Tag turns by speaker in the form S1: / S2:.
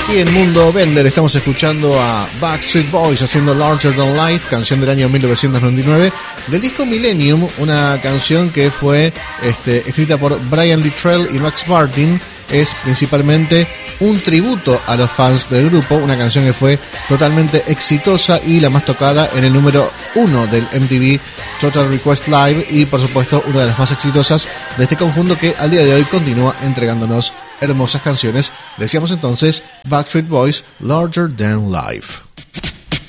S1: Y en Mundo Bender estamos escuchando a Backstreet Boys haciendo Larger Than Life, canción del año 1999, del disco Millennium, una canción que fue escrita por Brian Littrell y Max Martin. Es principalmente un tributo a los fans del grupo, una canción que fue totalmente exitosa y la más tocada en el número 1 del MTV Total Request Live, y por supuesto una de las más exitosas de este conjunto que al día de hoy continúa entregándonos hermosas canciones. Decíamos entonces Backstreet Boys, Larger Than Life.